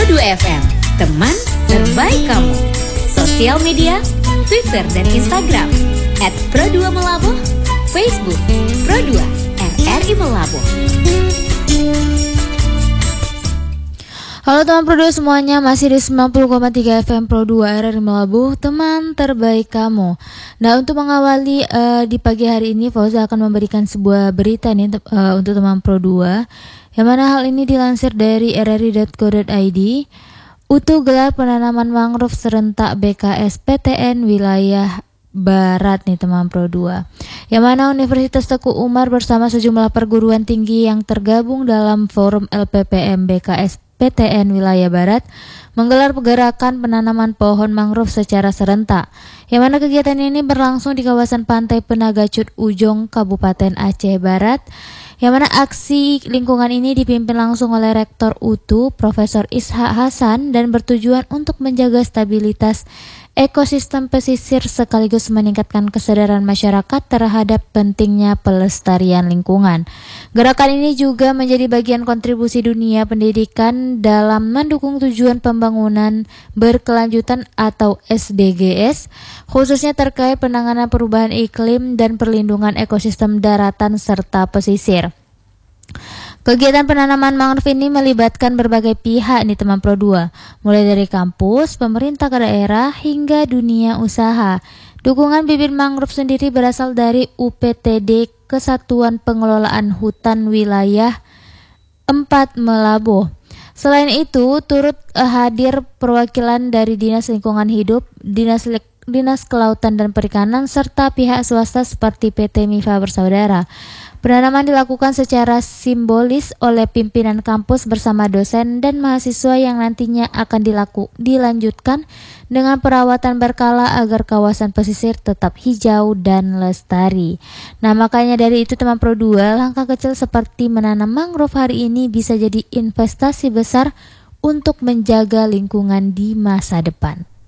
Pro 2 FM, teman terbaik kamu. Sosial media, Twitter dan Instagram @pro2melabuh, Facebook Pro 2 RRI Melabuh. Halo teman Pro 2 semuanya, masih di 90,3 FM Pro 2 RRI Melabuh, teman terbaik kamu. Nah, untuk mengawali di pagi hari ini, Fauza akan memberikan sebuah berita nih untuk teman Pro 2, yang mana hal ini dilansir dari rri.co.id. UTU gelar penanaman mangrove serentak BKS PTN wilayah Barat nih teman Pro 2, yang mana Universitas Teguh Umar bersama sejumlah perguruan tinggi yang tergabung dalam forum LPPM BKS PTN wilayah Barat menggelar gerakan penanaman pohon mangrove secara serentak, yang mana kegiatan ini berlangsung di kawasan Pantai Penagacut Ujong, Kabupaten Aceh Barat, yang mana aksi lingkungan ini dipimpin langsung oleh Rektor UTU Profesor Ishak Hasan dan bertujuan untuk menjaga stabilitas ekosistem pesisir sekaligus meningkatkan kesadaran masyarakat terhadap pentingnya pelestarian lingkungan. Gerakan ini juga menjadi bagian kontribusi dunia pendidikan dalam mendukung tujuan pembangunan berkelanjutan atau SDGs, khususnya terkait penanganan perubahan iklim dan perlindungan ekosistem daratan serta pesisir. Kegiatan penanaman mangrove ini melibatkan berbagai pihak nih teman Pro 2, mulai dari kampus, pemerintah ke daerah, hingga dunia usaha. Dukungan bibit mangrove sendiri berasal dari UPTD Kesatuan Pengelolaan Hutan Wilayah 4 Melabuh. Selain itu, turut hadir perwakilan dari Dinas Lingkungan Hidup, Dinas Kelautan dan Perikanan, serta pihak swasta seperti PT Mifa Bersaudara. Penanaman dilakukan secara simbolis oleh pimpinan kampus bersama dosen dan mahasiswa yang nantinya akan dilanjutkan dengan perawatan berkala agar kawasan pesisir tetap hijau dan lestari. Nah, makanya dari itu teman Pro 2, langkah kecil seperti menanam mangrove hari ini bisa jadi investasi besar untuk menjaga lingkungan di masa depan.